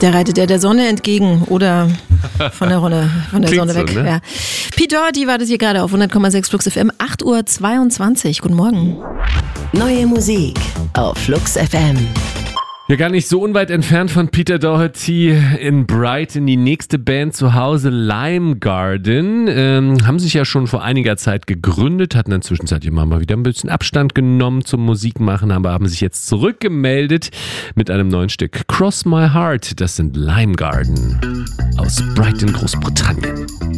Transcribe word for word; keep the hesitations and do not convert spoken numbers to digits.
Der reitet ja der Sonne entgegen oder von der, Ronne, von der Sonne weg. So, ne? Ja. Pete Doherty war das hier gerade auf hundert Komma sechs Flux F M, acht Uhr zweiundzwanzig. Guten Morgen. Neue Musik auf Flux F M. Ja, gar nicht so unweit entfernt von Peter Doherty in Brighton, die nächste Band zu Hause, Lime Garden, ähm, haben sich ja schon vor einiger Zeit gegründet, hatten in der Zwischenzeit immer mal wieder ein bisschen Abstand genommen zum Musikmachen, aber haben sich jetzt zurückgemeldet mit einem neuen Stück. Cross My Heart, das sind Lime Garden aus Brighton, Großbritannien.